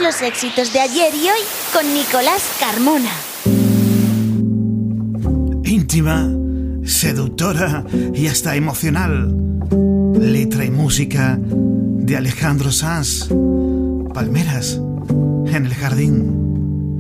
los éxitos de ayer y hoy con Nicolás Carmona. Íntima, seductora y hasta emocional. Letra y música de Alejandro Sanz. Palmeras en el jardín.